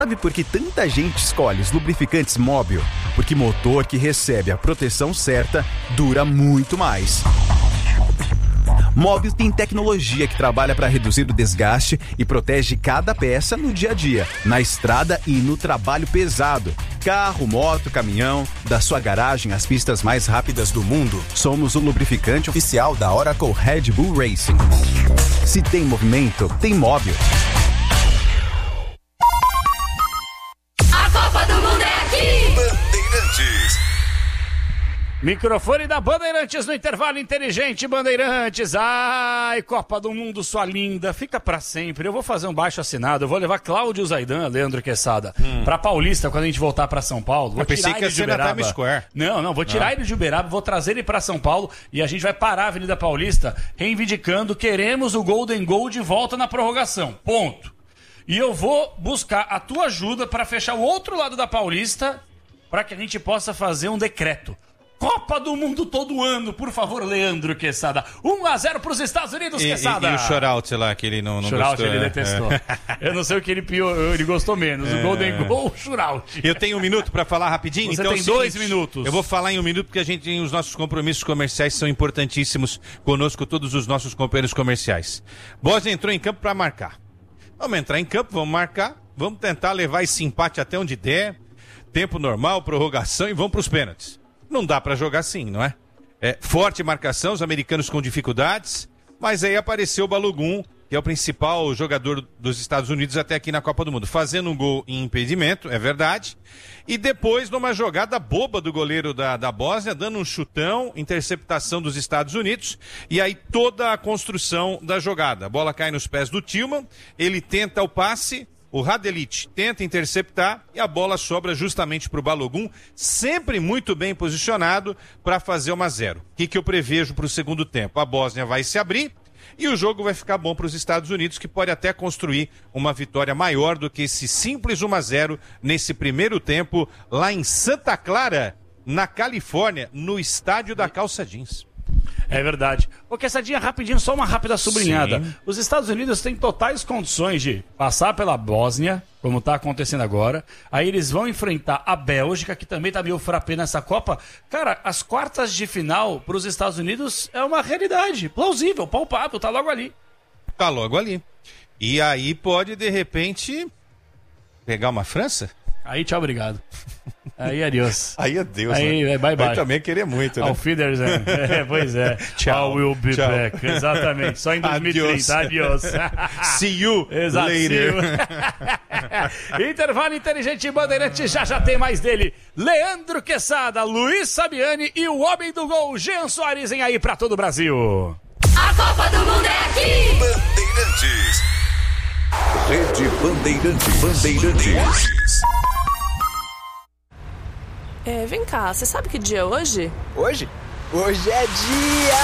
Sabe por que tanta gente escolhe os lubrificantes Móbil? Porque motor que recebe a proteção certa dura muito mais. Móbil tem tecnologia que trabalha para reduzir o desgaste e protege cada peça no dia a dia, na estrada e no trabalho pesado. Carro, moto, caminhão, da sua garagem às pistas mais rápidas do mundo, somos o lubrificante oficial da Oracle Red Bull Racing. Se tem movimento, tem Móbil. Microfone da Bandeirantes no intervalo inteligente, Bandeirantes. Ai, Copa do Mundo, sua linda, fica pra sempre. Eu vou fazer um baixo assinado, eu vou levar Cláudio Zaidan, Leandro Quesada, pra Paulista quando a gente voltar pra São Paulo. Vou pensei que ia ser na Times Square. Não, vou tirar ele de Uberaba, vou trazer ele pra São Paulo e a gente vai parar a Avenida Paulista reivindicando, queremos o Golden Goal de volta na prorrogação, ponto. E eu vou buscar a tua ajuda pra fechar o outro lado da Paulista pra que a gente possa fazer um decreto. Copa do Mundo todo ano, por favor, Leandro Quesada. 1-0 pros Estados Unidos, Quesada. E o shootout lá, que ele não shootout gostou. Ele detestou. Eu não sei o que ele gostou menos, o Golden Goal ou o shootout. Eu tenho 1 minuto para falar rapidinho. Você então, tem 2 minutos. Eu vou falar em 1 minuto porque a gente tem os nossos compromissos comerciais, são importantíssimos conosco, todos os nossos companheiros comerciais. Bósnia entrou em campo para marcar. Vamos entrar em campo, vamos marcar, vamos tentar levar esse empate até onde der, tempo normal, prorrogação e vamos para os pênaltis. Não dá pra jogar assim, não é? Forte marcação, os americanos com dificuldades, mas aí apareceu o Balogun, que é o principal jogador dos Estados Unidos até aqui na Copa do Mundo, fazendo um gol em impedimento, é verdade, e depois numa jogada boba do goleiro da Bósnia, dando um chutão, interceptação dos Estados Unidos, e aí toda a construção da jogada. A bola cai nos pés do Tillman, ele tenta o passe, o Radelic tenta interceptar e a bola sobra justamente para o Balogun, sempre muito bem posicionado para fazer 1-0. O que eu prevejo para o segundo tempo? A Bósnia vai se abrir e o jogo vai ficar bom para os Estados Unidos, que pode até construir uma vitória maior do que esse simples 1-0 nesse primeiro tempo lá em Santa Clara, na Califórnia, no estádio da Calça Jeans. É verdade. Ô, Quessadinha, rapidinho, só uma rápida sublinhada. Sim. Os Estados Unidos têm totais condições de passar pela Bósnia, como está acontecendo agora. Aí eles vão enfrentar a Bélgica, que também está meio frappé nessa Copa. Cara, as quartas de final para os Estados Unidos é uma realidade. Plausível, palpável, tá logo ali. Tá logo ali. E aí pode, de repente, pegar uma França? Aí, tchau, obrigado. Aí, adiós. Aí, adeus. Aí, né? bye, bye. Eu também queria muito, né? Auf Wiedersehen. Pois é. Tchau. I will be tchau. back. Exatamente. Só em 2030. Adiós. See you Exato, later. See you. Intervalo inteligente Bandeirante. Já tem mais dele. Leandro Quesada, Luiz Sabiani e o homem do gol, Jean Soares, em aí pra todo o Brasil. A Copa do Mundo é aqui. Bandeirantes. Rede Bandeirantes. Vem cá, você sabe que dia é hoje? Hoje? Hoje é dia...